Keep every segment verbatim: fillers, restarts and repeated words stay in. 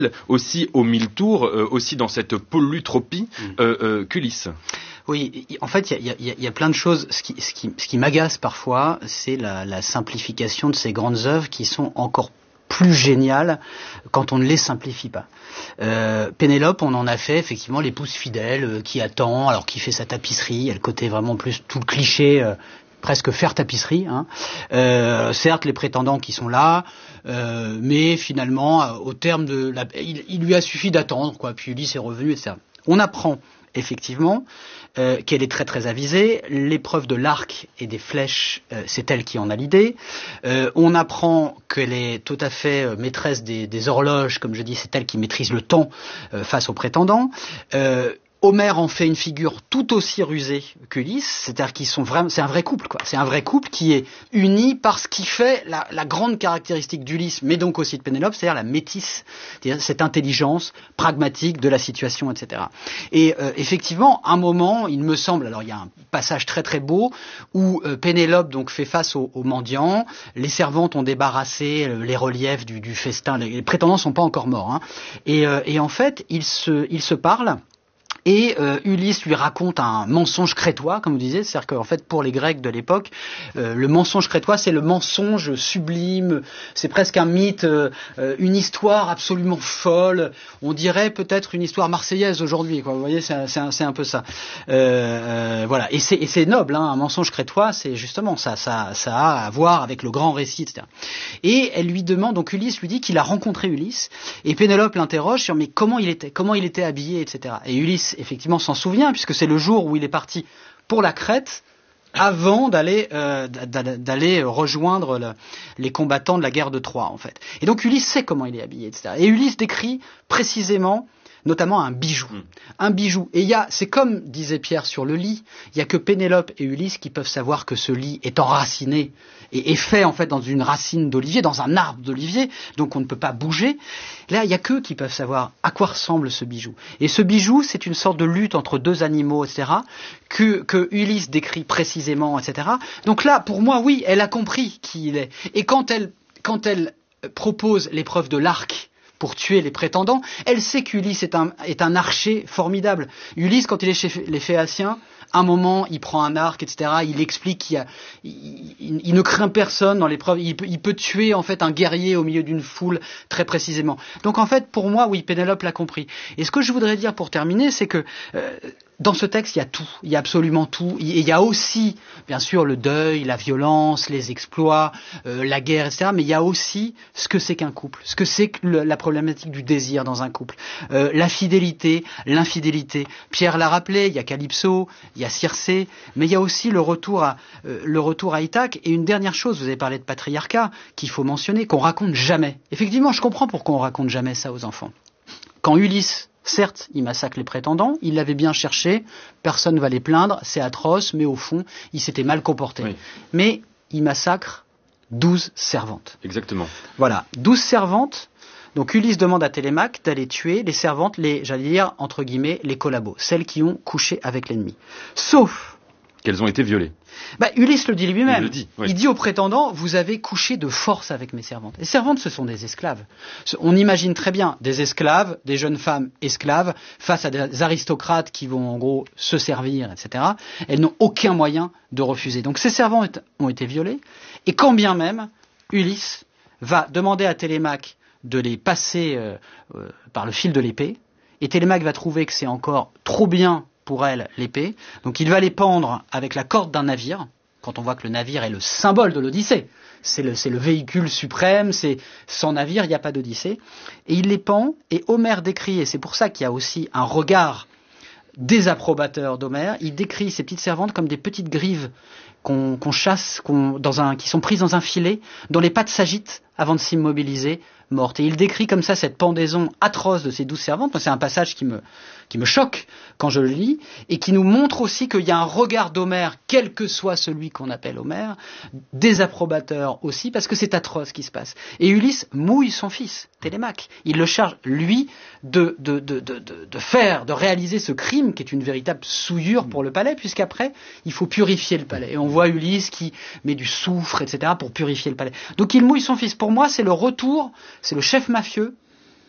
aussi aux mille tours, euh, aussi dans cette polytropie euh, euh, qu'Ulysse. Oui, en fait, il y a, y, a, y a plein de choses. Ce qui, ce qui, ce qui m'agace parfois, c'est la, la simplification de ces grandes œuvres qui sont encore plus géniales quand on ne les simplifie pas. Euh, Pénélope, on en a fait effectivement l'épouse fidèle euh, qui attend, alors qui fait sa tapisserie. Il y a le côté vraiment plus tout le cliché. Euh, presque faire tapisserie, hein. Euh, certes les prétendants qui sont là, euh, mais finalement euh, au terme de la, il, il lui a suffi d'attendre, quoi. Puis Ulysse est revenu, et cetera. On apprend effectivement euh, qu'elle est très très avisée. L'épreuve de l'arc et des flèches, euh, c'est elle qui en a l'idée. Euh, on apprend qu'elle est tout à fait euh, maîtresse des, des horloges, comme je dis, c'est elle qui maîtrise le temps euh, face aux prétendants. Euh, Homère en fait une figure tout aussi rusée qu'Ulysse, c'est-à-dire qu'ils sont vraiment, c'est un vrai couple, quoi. C'est un vrai couple qui est uni par ce qui fait la, la grande caractéristique d'Ulysse, mais donc aussi de Pénélope, c'est-à-dire la métisse, c'est-à-dire cette intelligence pragmatique de la situation, et cetera. Et euh, effectivement, un moment, il me semble, alors il y a un passage très très beau où euh, Pénélope donc fait face aux, aux mendiants, les servantes ont débarrassé euh, les reliefs du, du festin, les, les prétendants sont pas encore morts, hein. Et, euh, et en fait, ils se, ils se parlent. Et euh, Ulysse lui raconte un mensonge crétois, comme vous disiez, c'est-à-dire qu'en fait pour les Grecs de l'époque, euh, le mensonge crétois c'est le mensonge sublime, c'est presque un mythe, euh, une histoire absolument folle, on dirait peut-être une histoire marseillaise aujourd'hui, quoi. Vous voyez, c'est, c'est, un, c'est un peu ça. Euh, euh, voilà, et c'est, et c'est noble, hein, un mensonge crétois, c'est justement ça, ça, ça a à voir avec le grand récit, et cetera. Et elle lui demande, donc Ulysse lui dit qu'il a rencontré Ulysse, et Pénélope l'interroge sur mais comment il était, comment il était habillé, et cetera. Et Ulysse effectivement s'en souvient puisque c'est le jour où il est parti pour la Crète avant d'aller euh, d'aller rejoindre le, les combattants de la guerre de Troie en fait. Et donc Ulysse sait comment il est habillé, et cetera. Et Ulysse décrit précisément notamment un bijou, mmh. un bijou. Et il y a, c'est comme disait Pierre sur le lit, il y a que Pénélope et Ulysse qui peuvent savoir que ce lit est enraciné et est fait en fait dans une racine d'olivier, dans un arbre d'olivier, donc on ne peut pas bouger. Là, il y a qu'eux qui peuvent savoir à quoi ressemble ce bijou. Et ce bijou, c'est une sorte de lutte entre deux animaux, et cetera, que, que Ulysse décrit précisément, et cetera. Donc là, pour moi, oui, elle a compris qui il est. Et quand elle, quand elle propose l'épreuve de l'arc, pour tuer les prétendants, elle sait qu'Ulysse est un, est un archer formidable. Ulysse, quand il est chez les Phéaciens, un moment, il prend un arc, et cetera. Il explique qu'il y a, il, il, il ne craint personne dans l'épreuve. Il peut, il peut tuer en fait un guerrier au milieu d'une foule très précisément. Donc en fait, pour moi, oui, Pénélope l'a compris. Et ce que je voudrais dire pour terminer, c'est que euh, dans ce texte, il y a tout. Il y a absolument tout. Et il y a aussi, bien sûr, le deuil, la violence, les exploits, euh, la guerre, et cetera. Mais il y a aussi ce que c'est qu'un couple, ce que c'est que le, la problématique du désir dans un couple, euh, la fidélité, l'infidélité. Pierre l'a rappelé, il y a Calypso, il y a Circé, mais il y a aussi le retour à euh, le retour à Ithaque. Et une dernière chose, vous avez parlé de patriarcat, qu'il faut mentionner, qu'on raconte jamais. Effectivement, je comprends pourquoi on raconte jamais ça aux enfants. Quand Ulysse, certes, il massacre les prétendants, il l'avait bien cherché, personne ne va les plaindre, c'est atroce, mais au fond, il s'était mal comporté. Oui. Mais il massacre douze servantes. Exactement. Voilà, douze servantes. Donc Ulysse demande à Télémaque d'aller tuer les servantes, les, j'allais dire, entre guillemets, les collabos, celles qui ont couché avec l'ennemi. Sauf qu'elles ont été violées. Bah, Ulysse le dit lui-même. Il, le dit, oui. Il dit aux prétendants, vous avez couché de force avec mes servantes. Les servantes, ce sont des esclaves. On imagine très bien des esclaves, des jeunes femmes esclaves, face à des aristocrates qui vont en gros se servir, et cetera. Elles n'ont aucun moyen de refuser. Donc ces servantes ont été violées, et quand bien même, Ulysse va demander à Télémaque de les passer euh, euh, par le fil de l'épée, et Télémaque va trouver que c'est encore trop bien pour elle l'épée, donc il va les pendre avec la corde d'un navire, quand on voit que le navire est le symbole de l'Odyssée, c'est le, c'est le véhicule suprême, c'est sans navire il n'y a pas d'Odyssée, et il les pend, et Homère décrit, et c'est pour ça qu'il y a aussi un regard désapprobateur d'Homère, il décrit ces petites servantes comme des petites grives qu'on, qu'on chasse, qu'on, dans un, qui sont prises dans un filet, dont les pattes s'agitent avant de s'immobiliser, mortes. Et il décrit comme ça cette pendaison atroce de ces douze servantes. Moi, c'est un passage qui me, qui me choque quand je le lis, et qui nous montre aussi qu'il y a un regard d'Homère, quel que soit celui qu'on appelle Homère, désapprobateur aussi, parce que c'est atroce ce qui se passe. Et Ulysse mouille son fils, Télémaque. Il le charge, lui, de, de, de, de, de, de faire, de réaliser ce crime qui est une véritable souillure pour le palais, puisqu'après, il faut purifier le palais. Et on voit Ulysse qui met du soufre, et cetera, pour purifier le palais. Donc il mouille son fils. Pour moi, c'est le retour, c'est le chef mafieux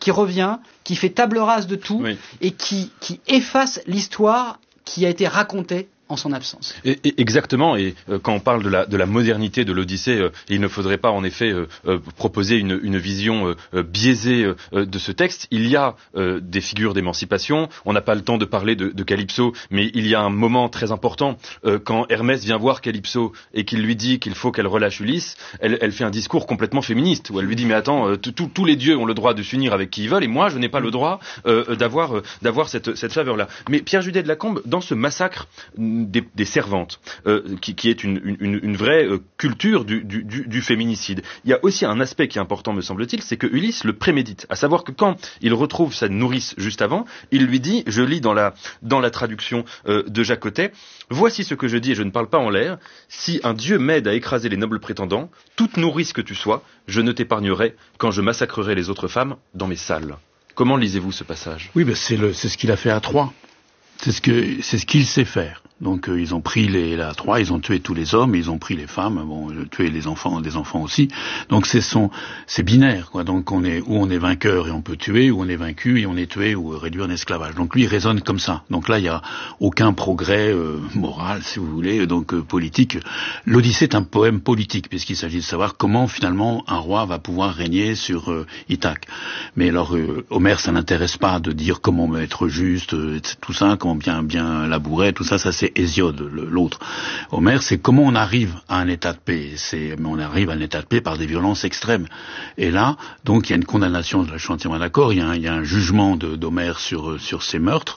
qui revient, qui fait table rase de tout oui. et qui, qui efface l'histoire qui a été racontée en son absence. Et, et exactement, et euh, quand on parle de la, de la modernité de l'Odyssée, euh, il ne faudrait pas en effet euh, euh, proposer une, une vision euh, biaisée euh, de ce texte. Il y a euh, des figures d'émancipation, on n'a pas le temps de parler de, de Calypso, mais il y a un moment très important, euh, quand Hermès vient voir Calypso et qu'il lui dit qu'il faut qu'elle relâche Ulysse, elle, elle fait un discours complètement féministe, où elle lui dit mais attends, euh, tous les dieux ont le droit de s'unir avec qui ils veulent, et moi je n'ai pas le droit euh, d'avoir, euh, d'avoir cette, cette faveur-là. Mais Pierre Judet de Lacombe, dans ce massacre Des, des servantes, euh, qui, qui est une, une, une vraie euh, culture du, du, du féminicide. Il y a aussi un aspect qui est important, me semble-t-il, c'est que Ulysse le prémédite. À savoir que quand il retrouve sa nourrice juste avant, il lui dit, je lis dans la, dans la traduction euh, de Jacques Cottet, « Voici ce que je dis et je ne parle pas en l'air. Si un dieu m'aide à écraser les nobles prétendants, toute nourrice que tu sois, je ne t'épargnerai quand je massacrerai les autres femmes dans mes salles. » Comment lisez-vous ce passage ? Oui, ben c'est, le, c'est ce qu'il a fait à Troie. C'est ce, que, c'est ce qu'il sait faire. Donc euh, ils ont pris les la Troie, ils ont tué tous les hommes, ils ont pris les femmes, bon, tué les enfants, des enfants aussi. Donc c'est son, c'est binaire, quoi. Donc on est où on est vainqueur et on peut tuer, ou on est vaincu et on est tué ou réduit en esclavage. Donc lui il raisonne comme ça. Donc là il y a aucun progrès euh, moral, si vous voulez, donc euh, politique. L'Odyssée est un poème politique puisqu'il s'agit de savoir comment finalement un roi va pouvoir régner sur euh, Ithaque. Mais alors euh, Homère, ça n'intéresse pas de dire comment être juste, euh, tout ça, comment bien bien labourer, tout ça, ça c'est Hésiode, l'autre. Homère, c'est comment on arrive à un état de paix. C'est, on arrive à un état de paix par des violences extrêmes. Et là, donc, il y a une condamnation, je suis entièrement d'accord, il y a un, il y a un jugement de, d'Homère sur, sur ces meurtres.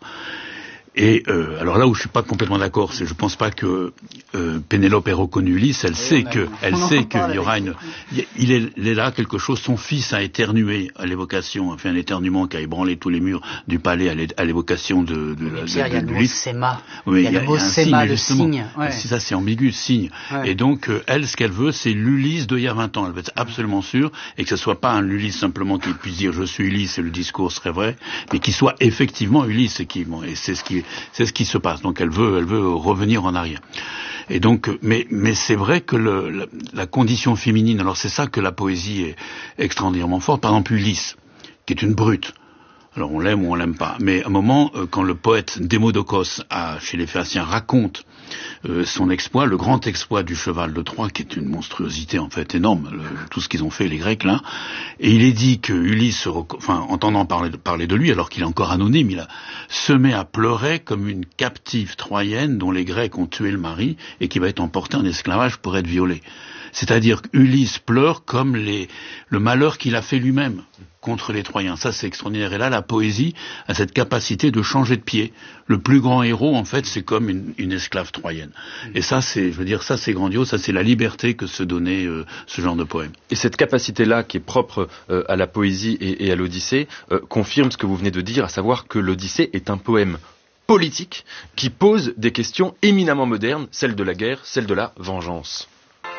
Et euh, alors là où je suis pas complètement d'accord, c'est je pense pas que euh, Pénélope ait reconnu Ulysse. Elle sait que, elle sait qu'il y aura une, il est, il est là quelque chose. Son fils a éternué à l'évocation, a fait un éternuement qui a ébranlé tous les murs du palais à l'évocation de, de, la, de, Pierre, de, de, de Ulysse. Séma. Oui, il y a, il y a le mot Séma, le signe. Ouais. Ça c'est ambigu, signe. Ouais. Et donc euh, elle, ce qu'elle veut, c'est l'Ulysse d'il y a vingt ans. Elle veut être absolument sûre et que ce soit pas un Ulysse simplement qui puisse dire je suis Ulysse et le discours serait vrai, mais qu'il soit effectivement Ulysse et qui, bon, et c'est ce qui C'est ce qui se passe. Donc elle veut, elle veut revenir en arrière. Et donc, mais, mais c'est vrai que le, la, la condition féminine. Alors c'est ça que la poésie est extraordinairement forte. Par exemple, Ulysse, qui est une brute. Alors on l'aime ou on l'aime pas. Mais à un moment, euh, quand le poète Démodocos, à, chez les Phéaciens, raconte euh, son exploit, le grand exploit du cheval de Troie, qui est une monstruosité en fait énorme, le, tout ce qu'ils ont fait les Grecs là, et il est dit que Ulysse, enfin entendant parler de, parler de lui, alors qu'il est encore anonyme, il a se met à pleurer comme une captive troyenne dont les Grecs ont tué le mari et qui va être emportée en esclavage pour être violée. C'est-à-dire qu'Ulysse pleure comme les, le malheur qu'il a fait lui-même contre les Troyens. Ça, c'est extraordinaire. Et là, la poésie a cette capacité de changer de pied. Le plus grand héros, en fait, c'est comme une, une esclave troyenne. Et ça, c'est, je veux dire, ça, c'est grandiose. Ça, c'est la liberté que se donnait euh, ce genre de poème. Et cette capacité-là, qui est propre euh, à la poésie et, et à l'Odyssée, euh, confirme ce que vous venez de dire, à savoir que l'Odyssée est un poème politique qui pose des questions éminemment modernes, celles de la guerre, celles de la vengeance.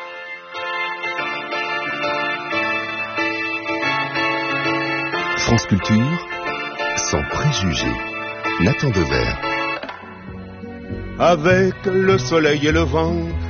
France Culture, sans préjugés. Nathan Devers. Avec le soleil et le vent,